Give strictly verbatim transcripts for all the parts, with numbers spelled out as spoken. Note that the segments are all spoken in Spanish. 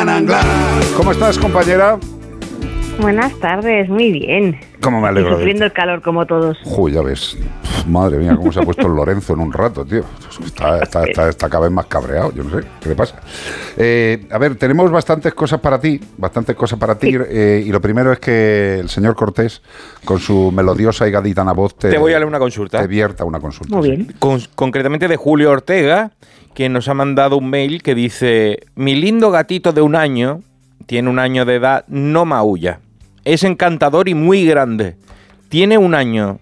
¿Cómo estás, compañera? Buenas tardes, muy bien. ¿Cómo me alegro? Y sufriendo de... el calor como todos. Uy, ya ves. Madre mía, cómo se ha puesto el Lorenzo en un rato, tío. Está, está, está, está cada vez más cabreado, yo no sé. ¿Qué le pasa? Eh, a ver, tenemos bastantes cosas para ti, bastantes cosas para ti. Sí. Eh, y lo primero es que el señor Cortés, con su melodiosa y gaditana voz, te, te voy a leer una consulta. Te vierta una consulta. Muy bien. Sí. Con, concretamente de Julio Ortega, quien nos ha mandado un mail que dice: mi lindo gatito de un año, tiene un año de edad, no maulla. Es encantador y muy grande. Tiene un año.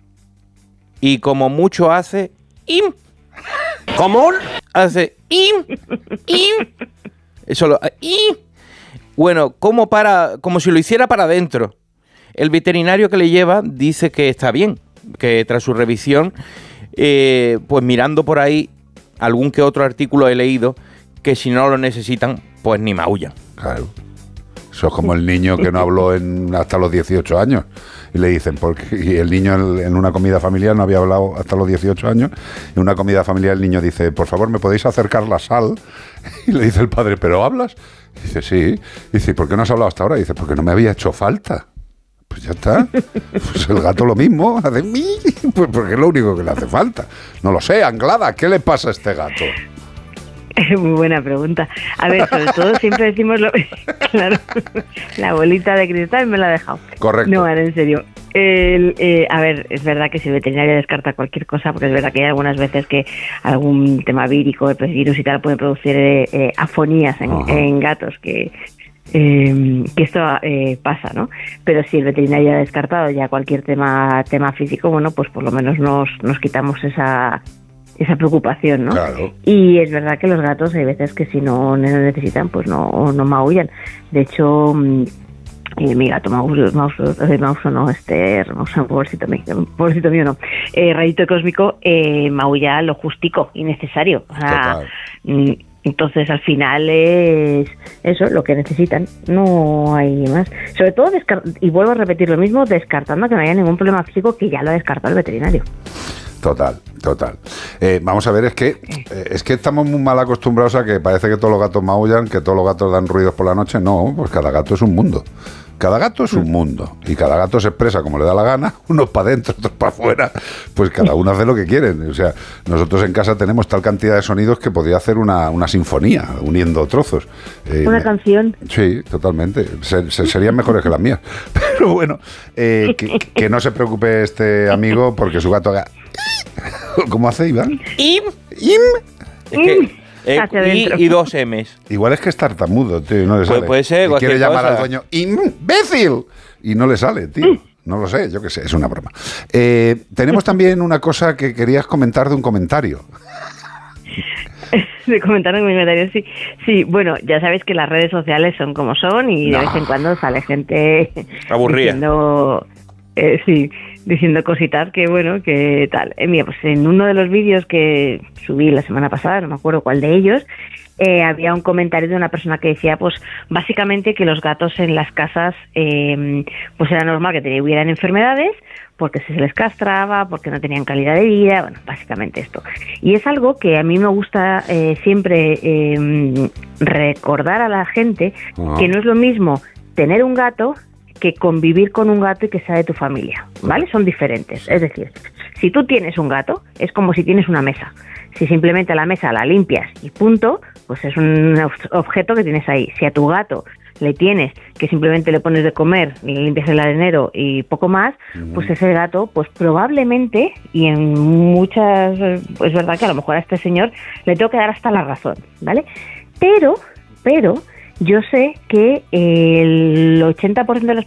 Y como mucho hace... ¡im! ¿Cómo? Hace... ¡im! ¡im! Eso lo... ¡im! Bueno, como, para, como si lo hiciera para adentro. El veterinario que le lleva dice que está bien. Que tras su revisión, eh, pues mirando por ahí algún que otro artículo he leído, que si no lo necesitan, pues ni maullan. Claro. Eso es como el niño que no habló en, hasta los dieciocho años. Y le dicen, porque y el niño en, en una comida familiar no había hablado hasta los dieciocho años. En una comida familiar el niño dice, por favor, ¿me podéis acercar la sal? Y le dice el padre, ¿pero hablas? Y dice, sí. Y dice, ¿por qué no has hablado hasta ahora? Y dice, porque no me había hecho falta. Pues ya está. Pues el gato lo mismo. Hace mi. Pues porque es lo único que le hace falta. No lo sé, Anglada, ¿qué le pasa a este gato? Muy buena pregunta. A ver, sobre todo siempre decimos lo... Claro, la bolita de cristal me la ha dejado. Correcto. No, ahora en serio. El, eh, a ver, es verdad que si el veterinario descarta cualquier cosa, porque es verdad que hay algunas veces que algún tema vírico, el virus y tal, puede producir eh, eh, afonías en, en gatos, que... Eh, que esto eh, pasa, ¿no? Pero si el veterinario ha descartado ya cualquier tema tema físico, bueno, pues por lo menos nos, nos quitamos esa... esa preocupación, ¿no? Claro. Y es verdad que los gatos hay veces que si no necesitan, pues no, no maullan. De hecho, eh, mi gato Mauso, Mauso, Mauso no, este, Mauso, pobrecito mío, pobrecito mío no, eh, Rayito Cósmico, eh, maulla lo justico y necesario. O sea, mm, entonces al final es eso, lo que necesitan, no hay más. Sobre todo, descart- y vuelvo a repetir lo mismo, descartando que no haya ningún problema físico, que ya lo ha descartado el veterinario. Total, total. Eh, vamos a ver, es que eh, es que estamos muy mal acostumbrados a que parece que todos los gatos maullan, que todos los gatos dan ruidos por la noche. No, pues cada gato es un mundo. Cada gato es un mundo y cada gato se expresa como le da la gana, unos para adentro, otros para afuera, pues cada uno hace lo que quieren. O sea, nosotros en casa tenemos tal cantidad de sonidos que podría hacer una, una sinfonía uniendo trozos. Eh, una canción. Sí, totalmente. Se, se, serían mejores que las mías. Pero bueno, eh, que, que no se preocupe este amigo porque su gato haga... ¿Cómo hace, Iván? Im, im. Es que... Eh, y, y dos M's. Igual es que es tartamudo, tío, y no le sale. Pues puede ser. Y quiere llamar cosa. al dueño imbécil y no le sale, tío. No lo sé, yo qué sé, es una broma. Eh, tenemos también una cosa que querías comentar de un comentario. De comentar en comentarios, sí. Sí, bueno, ya sabéis que las redes sociales son como son y no. de vez en cuando sale gente aburrida. Diciendo, eh, sí, diciendo cositas que bueno, que tal. Eh, mira, pues en uno de los vídeos que subí la semana pasada, no me acuerdo cuál de ellos, eh, había un comentario de una persona que decía, pues básicamente que los gatos en las casas, eh, pues era normal que tuvieran enfermedades, porque se les castraba, porque no tenían calidad de vida, bueno, básicamente esto. Y es algo que a mí me gusta eh, siempre eh, recordar a la gente, uh-huh. que no es lo mismo tener un gato que convivir con un gato y que sea de tu familia, ¿vale? Son diferentes. Es decir, si tú tienes un gato, es como si tienes una mesa. Si simplemente la mesa la limpias y punto, pues es un objeto que tienes ahí. Si a tu gato le tienes que simplemente le pones de comer, le limpias el arenero y poco más, uh-huh. pues ese gato, pues probablemente, y en muchas, es verdad que a lo mejor a este señor le tengo que dar hasta la razón, ¿vale? Pero, pero... yo sé que el ochenta por ciento de las